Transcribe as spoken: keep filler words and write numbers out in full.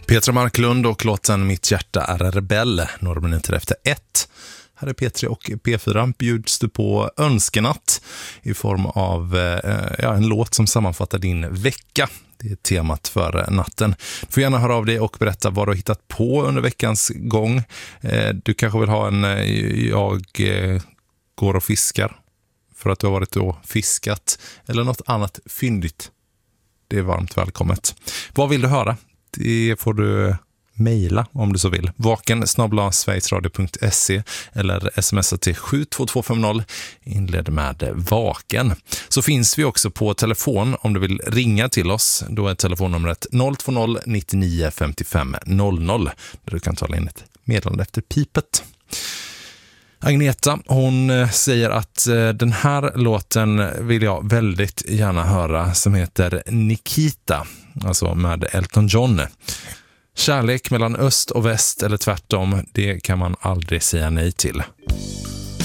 Petra Marklund och låten Mitt hjärta är rebell, några minuter efter ett. Här är P tre och P fyra bjuds du på önskenatt i form av eh, ja, en låt som sammanfattar din vecka. Det är temat för natten. Du får gärna höra av dig och berätta vad du har hittat på under veckans gång. Eh, du kanske vill ha en eh, jag eh, går och fiskar för att du har varit och fiskat eller något annat fyndigt. Det är varmt välkommet. Vad vill du höra? Det får du mejla om du så vill. Vaken snabel-a sverigesradio punkt se eller smsa till sju två två fem noll. Inled med vaken. Så finns vi också på telefon om du vill ringa till oss. Då är telefonnumret noll två noll nio nio fem fem noll noll där du kan tala in ett meddelande efter pipet. Agneta, hon säger att den här låten vill jag väldigt gärna höra som heter Nikita, alltså med Elton John. Kärlek mellan öst och väst eller tvärtom, det kan man aldrig säga nej till.